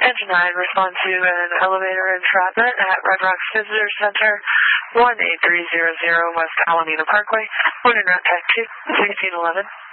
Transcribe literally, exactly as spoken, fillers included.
Engine nine, respond to an elevator entrapment at Red Rocks Visitor Center, one eight three zero zero West Alameda Parkway. Wind and route type two, sixteen eleven.